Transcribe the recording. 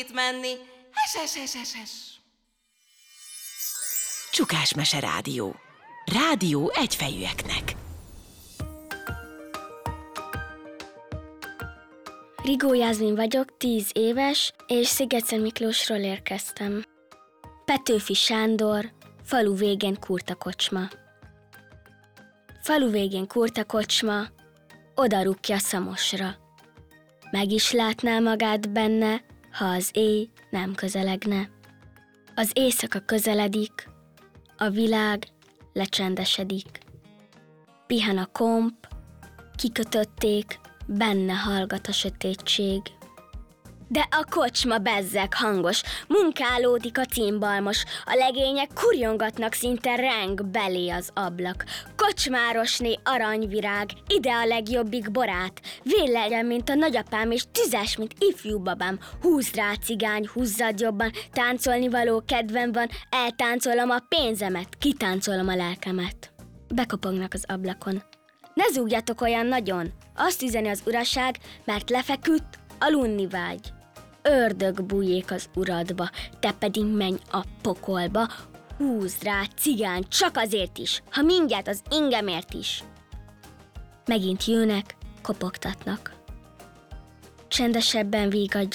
menni. Hes. Csukásmese Rádió. Rádió egyfejűeknek. Rigó Jászmin vagyok, 10 éves, és Szigetszent Miklósról érkeztem. Petőfi Sándor, falu végén kurta kocsma. Falu végén kurta kocsma, oda rúgja Szamosra. Meg is látná magát benne, ha az éj nem közelegne. Az éjszaka közeledik, a világ lecsendesedik. Pihen a komp, kikötötték, benne hallgat a sötétség. De a kocsma bezzeg hangos, munkálódik a címbalmos, a legények kurjongatnak, szinte reng belé az ablak. Kocsmárosné aranyvirág, ide a legjobbik borát, vél legyen, mint a nagyapám, és tüzes, mint ifjú babám. Húzd rá, cigány, húzzad jobban, táncolni való kedvem van, eltáncolom a pénzemet, kitáncolom a lelkemet. Bekopognak az ablakon. Ne zúgjatok olyan nagyon, azt üzeni az uraság, mert lefeküdt, aludni vágy. Ördög bújjék az uradba, te pedig menj a pokolba, húzd rá, cigány, csak azért is, ha mindjárt az ingemért is. Megint jönnek, kopogtatnak. Csendesebben vígadja